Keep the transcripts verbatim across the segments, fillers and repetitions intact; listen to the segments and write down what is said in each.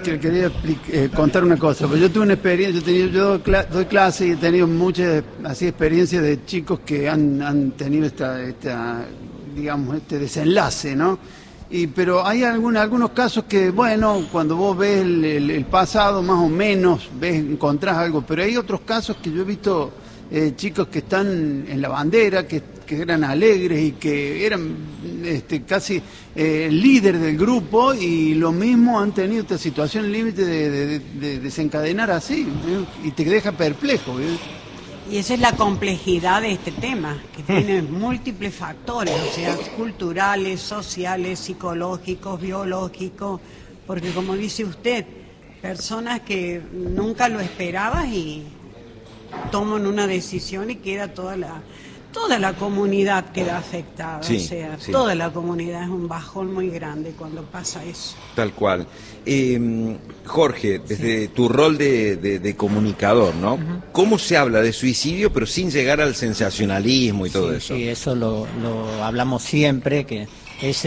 que quería eh, contar una cosa, porque yo tuve una experiencia, yo, tenía, yo doy clase y he tenido muchas así experiencias de chicos que han, han tenido esta, esta, digamos, este desenlace, ¿no? Y, pero hay algún, algunos casos que, bueno, cuando vos ves el, el, el pasado, más o menos, ves, encontrás algo, pero hay otros casos que yo he visto eh, chicos que están en la bandera, que, que eran alegres y que eran este, casi eh, líder del grupo, y lo mismo han tenido esta situación límite de, de, de, de desencadenar así, ¿eh? Y te deja perplejo, ¿eh? Y esa es la complejidad de este tema, que tiene múltiples factores, o sea, culturales, sociales, psicológicos, biológicos, porque como dice usted, personas que nunca lo esperabas y toman una decisión y queda toda la toda la comunidad queda afectada, sí, o sea, sí. Toda la comunidad es un bajón muy grande cuando pasa eso. Tal cual. Eh, Jorge, desde sí. tu rol de, de, de comunicador, ¿no? Uh-huh. ¿Cómo se habla de suicidio pero sin llegar al sensacionalismo y todo sí, eso? Sí, eso lo, lo hablamos siempre, que es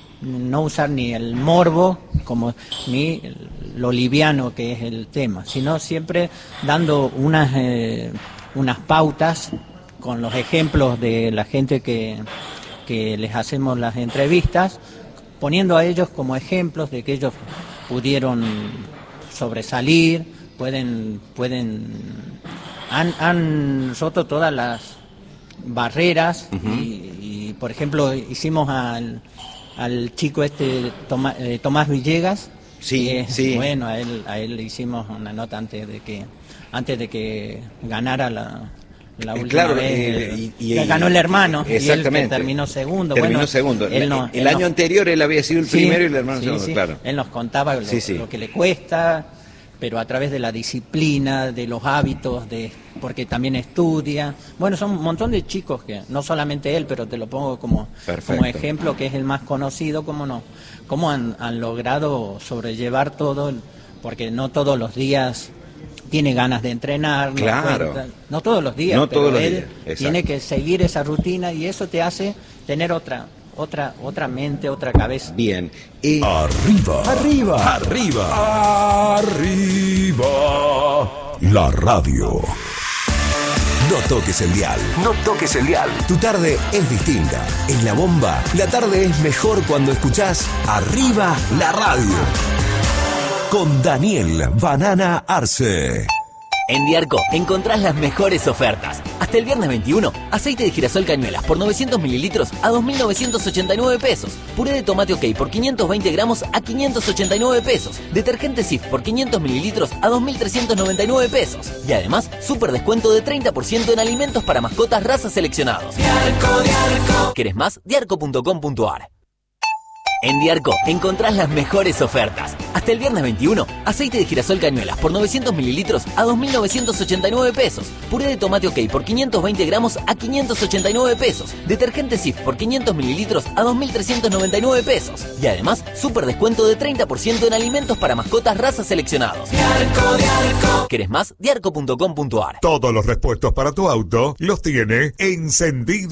no usar ni el morbo como ni lo liviano que es el tema, sino siempre dando unas, eh, unas pautas con los ejemplos de la gente que, que les hacemos las entrevistas, poniendo a ellos como ejemplos de que ellos pudieron sobresalir, pueden, pueden, han, han roto todas las barreras. Uh-huh. y, y por ejemplo hicimos al, al chico este Tomás, eh, Tomás Villegas. Sí, que, sí. Bueno, a él, a él le hicimos una nota antes de que, antes de que ganara la La última claro, vez, eh, y, y, que ganó el hermano, exactamente. Y él que terminó segundo. Terminó bueno, segundo. Él no, el él año no, anterior él había sido el sí, primero y el hermano sí, segundo, sí. claro. Él nos contaba lo, sí, sí. lo que le cuesta, pero a través de la disciplina, de los hábitos, de porque también estudia. Bueno, son un montón de chicos que, no solamente él, pero te lo pongo como, como ejemplo, que es el más conocido, cómo no, cómo han, han logrado sobrellevar todo, porque no todos los días tiene ganas de entrenar, claro. no, cuenta, no todos los días, no pero todos los él días. tiene que seguir esa rutina y eso te hace tener otra otra otra mente, otra cabeza. Bien. Y... Arriba, arriba, arriba, arriba, la radio. No toques el dial. No toques el dial. Tu tarde es distinta. En La Bomba, la tarde es mejor cuando escuchás Arriba la radio. Con Daniel Banana Arce. En Diarco encontrás las mejores ofertas. Hasta el viernes veintiuno, aceite de girasol Cañuelas por novecientos mililitros a dos mil novecientos ochenta y nueve pesos. Puré de tomate OK por quinientos veinte gramos a quinientos ochenta y nueve pesos. Detergente Cif por quinientos mililitros a dos mil trescientos noventa y nueve pesos. Y además, súper descuento de treinta por ciento en alimentos para mascotas razas seleccionados. Diarco, Diarco. ¿Querés más? Diarco punto com punto ar. En Diarco encontrás las mejores ofertas. Hasta el viernes veintiuno, aceite de girasol Cañuelas por novecientos mililitros a dos mil novecientos ochenta y nueve pesos. Puré de tomate OK por quinientos veinte gramos a quinientos ochenta y nueve pesos. Detergente Cif por quinientos mililitros a dos mil trescientos noventa y nueve pesos. Y además, súper descuento de treinta por ciento en alimentos para mascotas razas seleccionados. Diarco, Diarco. ¿Querés más? Diarco punto com punto ar. Todos los repuestos para tu auto los tiene Encendido